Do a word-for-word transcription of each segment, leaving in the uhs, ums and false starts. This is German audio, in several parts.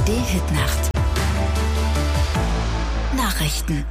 R D-Hitnacht. Nachrichten.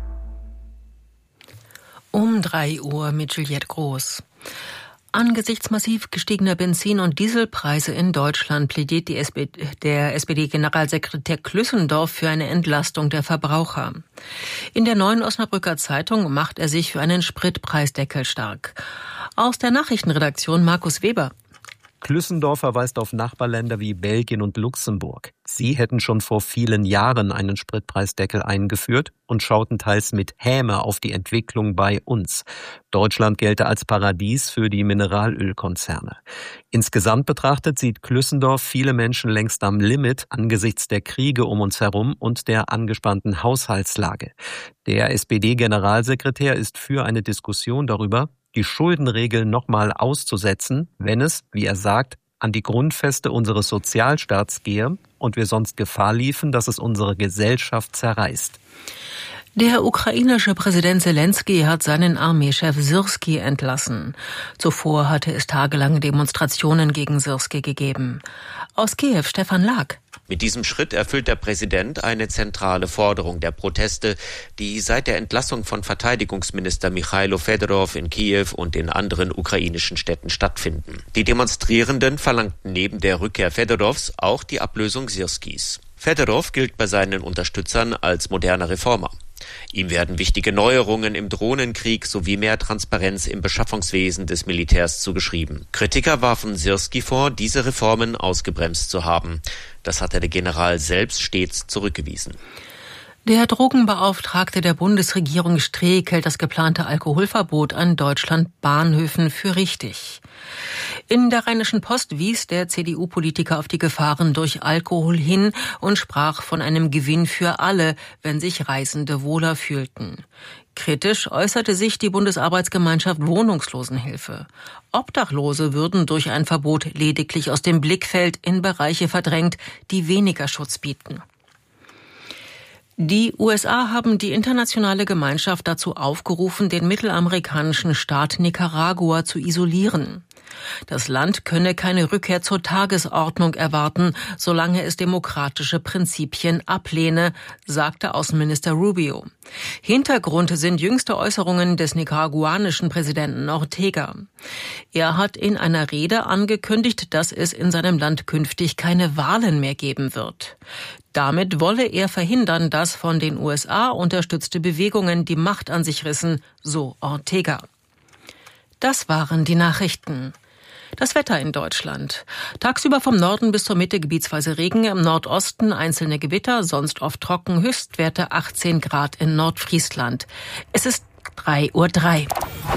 Um drei Uhr mit Juliette Groß. Angesichts massiv gestiegener Benzin- und Dieselpreise in Deutschland plädiert die S P D, der S P D-Generalsekretär Klüssendorf für eine Entlastung der Verbraucher. In der Neuen Osnabrücker Zeitung macht er sich für einen Spritpreisdeckel stark. Aus der Nachrichtenredaktion Markus Weber. Klüssendorf verweist auf Nachbarländer wie Belgien und Luxemburg. Sie hätten schon vor vielen Jahren einen Spritpreisdeckel eingeführt und schauten teils mit Häme auf die Entwicklung bei uns. Deutschland gelte als Paradies für die Mineralölkonzerne. Insgesamt betrachtet sieht Klüssendorf viele Menschen längst am Limit angesichts der Kriege um uns herum und der angespannten Haushaltslage. Der S P D-Generalsekretär ist für eine Diskussion darüber, die Schuldenregel nochmal auszusetzen, wenn es, wie er sagt, an die Grundfeste unseres Sozialstaats gehe und wir sonst Gefahr liefen, dass es unsere Gesellschaft zerreißt. Der ukrainische Präsident Selenskyj hat seinen Armeechef Syrskij entlassen. Zuvor hatte es tagelange Demonstrationen gegen Syrskij gegeben. Aus Kiew Stefan Lag. Mit diesem Schritt erfüllt der Präsident eine zentrale Forderung der Proteste, die seit der Entlassung von Verteidigungsminister Michailo Fedorov in Kiew und in anderen ukrainischen Städten stattfinden. Die Demonstrierenden verlangten neben der Rückkehr Fedorovs auch die Ablösung Syrskijs. Fedorov gilt bei seinen Unterstützern als moderner Reformer. Ihm werden wichtige Neuerungen im Drohnenkrieg sowie mehr Transparenz im Beschaffungswesen des Militärs zugeschrieben. Kritiker warfen Syrskij vor, diese Reformen ausgebremst zu haben. Das hatte der General selbst stets zurückgewiesen. Der Drogenbeauftragte der Bundesregierung Streeck hält das geplante Alkoholverbot an Deutschland-Bahnhöfen für richtig. In der Rheinischen Post wies der C D U-Politiker auf die Gefahren durch Alkohol hin und sprach von einem Gewinn für alle, wenn sich Reisende wohler fühlten. Kritisch äußerte sich die Bundesarbeitsgemeinschaft Wohnungslosenhilfe. Obdachlose würden durch ein Verbot lediglich aus dem Blickfeld in Bereiche verdrängt, die weniger Schutz bieten. Die U S A haben die internationale Gemeinschaft dazu aufgerufen, den mittelamerikanischen Staat Nicaragua zu isolieren. Das Land könne keine Rückkehr zur Tagesordnung erwarten, solange es demokratische Prinzipien ablehne, sagte Außenminister Rubio. Hintergrund sind jüngste Äußerungen des nicaraguanischen Präsidenten Ortega. Er hat in einer Rede angekündigt, dass es in seinem Land künftig keine Wahlen mehr geben wird. Damit wolle er verhindern, dass von den U S A unterstützte Bewegungen die Macht an sich rissen, so Ortega. Das waren die Nachrichten. Das Wetter in Deutschland. Tagsüber vom Norden bis zur Mitte gebietsweise Regen, im Nordosten einzelne Gewitter, sonst oft trocken, Höchstwerte achtzehn Grad in Nordfriesland. Es ist drei Uhr drei.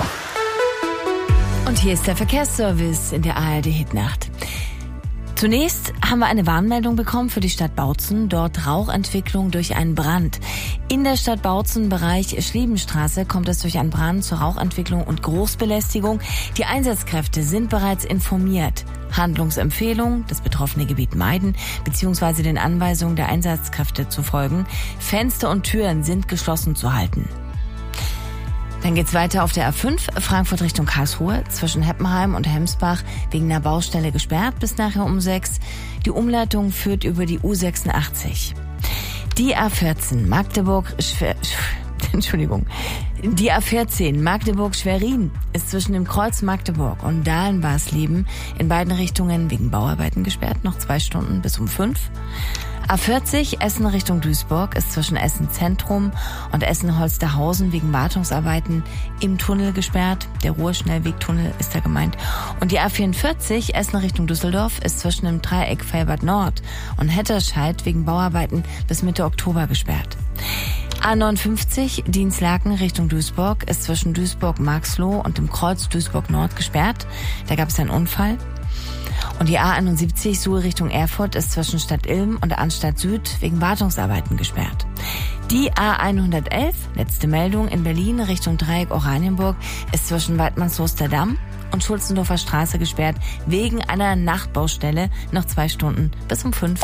Und hier ist der Verkehrsservice in der A R D-Hitnacht. Zunächst haben wir eine Warnmeldung bekommen für die Stadt Bautzen. Dort Rauchentwicklung durch einen Brand. In der Stadt Bautzen, Bereich Schliebenstraße, kommt es durch einen Brand zur Rauchentwicklung und Großbelästigung. Die Einsatzkräfte sind bereits informiert. Handlungsempfehlung, das betroffene Gebiet meiden, beziehungsweise den Anweisungen der Einsatzkräfte zu folgen. Fenster und Türen sind geschlossen zu halten. Dann geht's weiter auf der A fünf, Frankfurt Richtung Karlsruhe, zwischen Heppenheim und Hemsbach wegen einer Baustelle gesperrt bis nachher um sechs. Die Umleitung führt über die U sechsundachtzig. Die A vierzehn, Magdeburg, Schwer, Entschuldigung, die A vierzehn, Magdeburg-Schwerin ist zwischen dem Kreuz Magdeburg und Dahlen-Barsleben in beiden Richtungen wegen Bauarbeiten gesperrt, noch zwei Stunden bis um fünf. A vierzig, Essen Richtung Duisburg, ist zwischen Essen Zentrum und Essen-Holsterhausen wegen Wartungsarbeiten im Tunnel gesperrt. Der Ruhrschnellwegtunnel ist da gemeint. Und die A vierundvierzig, Essen Richtung Düsseldorf, ist zwischen dem Dreieck Felbert Nord und Hetterscheid wegen Bauarbeiten bis Mitte Oktober gesperrt. A neunundfünfzig, Dienstlaken Richtung Duisburg, ist zwischen Duisburg-Marxloh und dem Kreuz Duisburg-Nord gesperrt. Da gab es einen Unfall. Und die A einundsiebzig, Suhl Richtung Erfurt, ist zwischen Stadt Ilm und Arnstadt Süd wegen Wartungsarbeiten gesperrt. Die A hundertelf, letzte Meldung, in Berlin Richtung Dreieck Oranienburg, ist zwischen Weidmannsloster Damm und Schulzendorfer Straße gesperrt wegen einer Nachtbaustelle, noch zwei Stunden bis um fünf.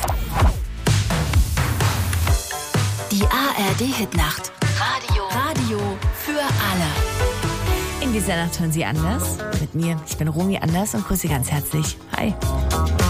Die A R D-Hitnacht. Radio. Radio für alle. In dieser Nacht hören Sie Anders mit mir. Ich bin Romy Anders und grüße Sie ganz herzlich. Hi.